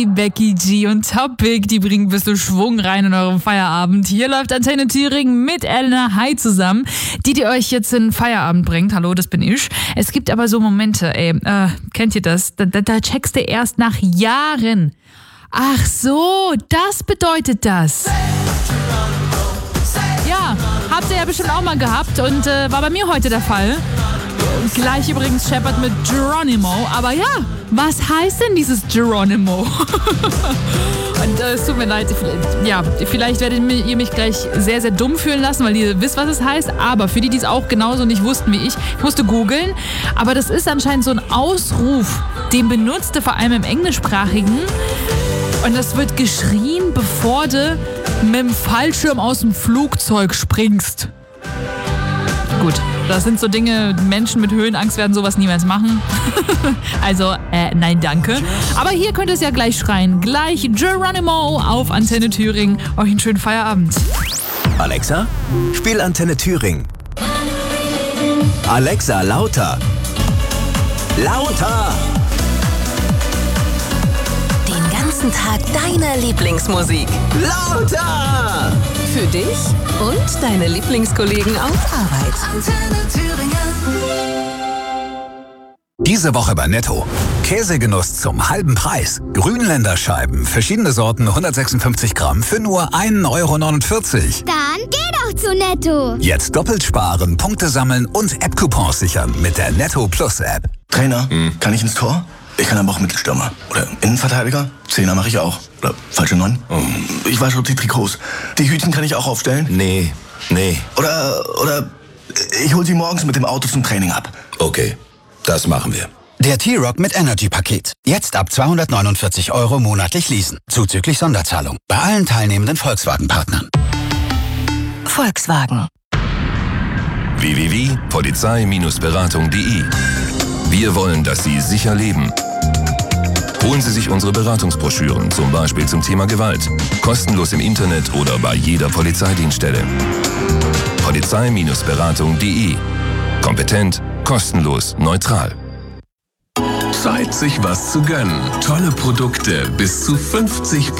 Becky G und Topic, die bringen ein bisschen Schwung rein in euren Feierabend. Hier läuft Antenne Thüringen mit Elena Hai zusammen, die euch jetzt in den Feierabend bringt. Hallo, das bin ich. Es gibt aber so Momente, kennt ihr das? Da checkst du erst nach Jahren. Ach so, das bedeutet das. Ja, habt ihr ja bestimmt auch mal gehabt und war bei mir heute der Fall. Gleich übrigens Shepard mit Geronimo. Aber ja, was heißt denn dieses Geronimo? Und es tut mir leid, vielleicht werdet ihr mich gleich sehr, sehr dumm fühlen lassen, weil ihr wisst, was es heißt. Aber für die, die es auch genauso nicht wussten wie ich musste googeln. Aber das ist anscheinend so ein Ausruf, den benutzte vor allem im Englischsprachigen. Und das wird geschrien, bevor du mit dem Fallschirm aus dem Flugzeug springst. Gut, das sind so Dinge, Menschen mit Höhenangst werden sowas niemals machen. Also, nein, danke. Aber hier könnt ihr es ja gleich schreien. Gleich Geronimo auf Antenne Thüringen. Euch einen schönen Feierabend. Alexa, spiel Antenne Thüringen. Alexa, lauter. Lauter! Den ganzen Tag deine Lieblingsmusik. Lauter! Für dich und deine Lieblingskollegen auf Arbeit. Antenne Thüringen. Diese Woche bei Netto. Käsegenuss zum halben Preis. Grünländerscheiben, verschiedene Sorten, 156 Gramm für nur 1,49 Euro. Dann geh doch zu Netto. Jetzt doppelt sparen, Punkte sammeln und App-Coupons sichern mit der Netto Plus App. Trainer, kann ich ins Tor? Ich kann aber auch Mittelstürmer. Oder Innenverteidiger? Zehner mache ich auch. Oder falsche 9? Ich weiß schon die Trikots. Die Hütchen kann ich auch aufstellen? Nee. Oder ich hol sie morgens mit dem Auto zum Training ab. Okay, das machen wir. Der T-Rock mit Energy-Paket. Jetzt ab 249 Euro monatlich leasen. Zuzüglich Sonderzahlung. Bei allen teilnehmenden Volkswagen-Partnern. Volkswagen. www.polizei-beratung.de. Wir wollen, dass Sie sicher leben. Holen Sie sich unsere Beratungsbroschüren, zum Beispiel zum Thema Gewalt. Kostenlos im Internet oder bei jeder Polizeidienststelle. Polizei-beratung.de. Kompetent, kostenlos, neutral. Zeit, sich was zu gönnen. Tolle Produkte bis zu 50%